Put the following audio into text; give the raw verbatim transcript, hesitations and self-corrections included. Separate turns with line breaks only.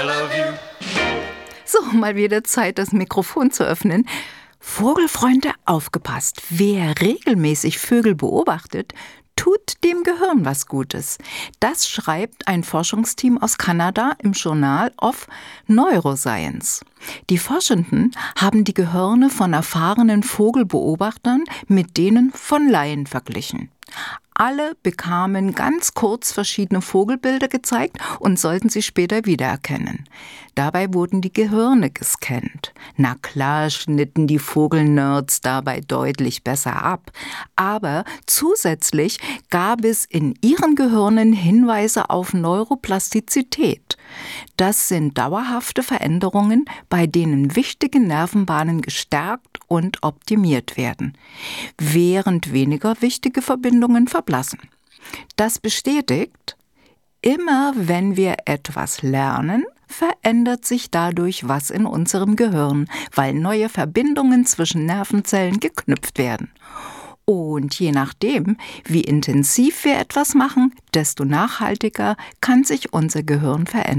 I love you.
So, mal wieder Zeit, das Mikrofon zu öffnen. Vogelfreunde, aufgepasst. Wer regelmäßig Vögel beobachtet, tut dem Gehirn was Gutes. Das schreibt ein Forschungsteam aus Kanada im Journal of Neuroscience. Die Forschenden haben die Gehirne von erfahrenen Vogelbeobachtern mit denen von Laien verglichen. Alle bekamen ganz kurz verschiedene Vogelbilder gezeigt und sollten sie später wiedererkennen. Dabei wurden die Gehirne gescannt. Na klar schnitten die Vogelnerds dabei deutlich besser ab. Aber zusätzlich gab es in ihren Gehirnen Hinweise auf Neuroplastizität. Das sind dauerhafte Veränderungen, bei denen wichtige Nervenbahnen gestärkt und optimiert werden, während weniger wichtige Verbindungen verblassen. Das bestätigt, immer wenn wir etwas lernen, verändert sich dadurch was in unserem Gehirn, weil neue Verbindungen zwischen Nervenzellen geknüpft werden. Und je nachdem, wie intensiv wir etwas machen, desto nachhaltiger kann sich unser Gehirn verändern.